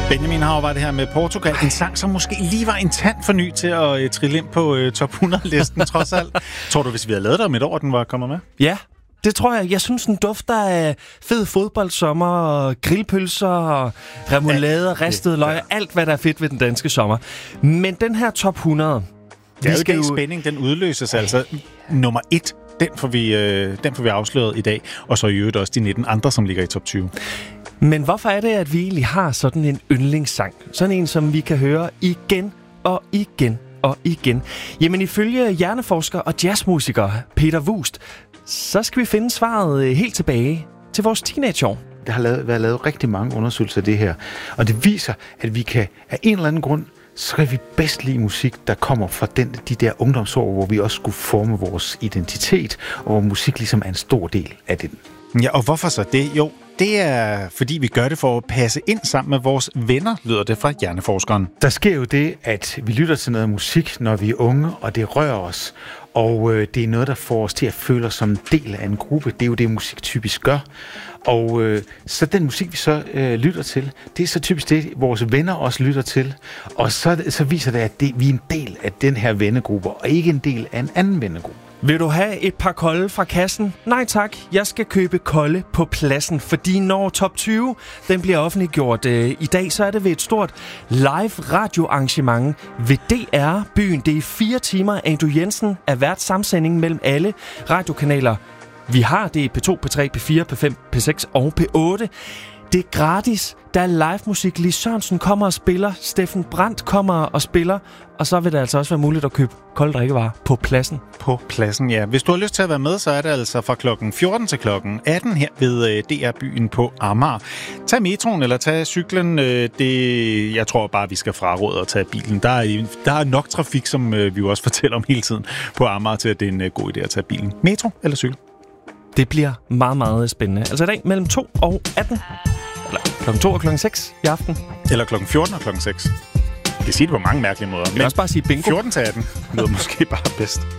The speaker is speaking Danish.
Benjamin Hav var det her med Portugal. En sang, som måske lige var en tand for ny til at trille ind på top 100-listen, trods alt. Tror du, hvis vi havde lavet det om et år, den var kommet med? Ja, det tror jeg. Jeg synes, den dufter af fed fodboldsommer, og grillpølser, og remoulade, ristede løg, alt hvad der er fedt ved den danske sommer. Men den her top 100... Det er jo den spænding, den udløses altså. Nummer 1, den får vi afsløret i dag. Og så i øvrigt også de 19 andre, som ligger i top 20. Men hvorfor er det, at vi egentlig har sådan en yndlingssang? Sådan en, som vi kan høre igen og igen og igen. Jamen ifølge hjerneforsker og jazzmusiker Peter Vuust, så skal vi finde svaret helt tilbage til vores teenageår. Der har været lavet rigtig mange undersøgelser af det her, og det viser, at vi kan af en eller anden grund, så kan vi bedst lide musik, der kommer fra de der ungdomsår, hvor vi også skulle forme vores identitet, og hvor musik ligesom er en stor del af det. Ja, og hvorfor så det? Jo, det er, fordi vi gør det for at passe ind sammen med vores venner, lyder det fra hjerneforskeren. Der sker jo det, at vi lytter til noget musik, når vi er unge, og det rører os. Og det er noget, der får os til at føle os som en del af en gruppe. Det er jo det, musik typisk gør. Og så den musik, vi så lytter til, det er så typisk det, vores venner også lytter til. Og så viser det, at vi er en del af den her vennegruppe, og ikke en del af en anden vennegruppe. Vil du have et par kolde fra kassen? Nej tak, jeg skal købe kolde på pladsen, fordi når top 20 den bliver offentliggjort i dag, så er det ved et stort live radioarrangement ved DR-byen. Det er 4 timer. Ando Jensen er vært sammensending mellem alle radiokanaler. Vi har det i P2, P3, P4, P5, P6 og P8. Det er gratis. Der er live musik. Lis Sørensen kommer og spiller. Steffen Brandt kommer og spiller. Og så vil det altså også være muligt at købe kolde drikkevarer på pladsen. På pladsen, ja. Hvis du har lyst til at være med, så er det altså fra klokken 14 til klokken 18 her ved DR-byen på Amager. Tag metroen eller tag cyklen. Jeg tror bare, vi skal fraråde at tage bilen. Der er nok trafik, som vi jo også fortæller om hele tiden på Amager, til at det er en god idé at tage bilen. Metro eller cykel? Det bliver meget, meget spændende. Altså i dag mellem 2 og 18. Eller klokken 2 og klokken 6 i aften. Eller klokken 14 og klokken 6. Det kan sige det på mange mærkelige måder. Jeg kan også bare sige bingo. 14 til 18 lyder måske bare bedst.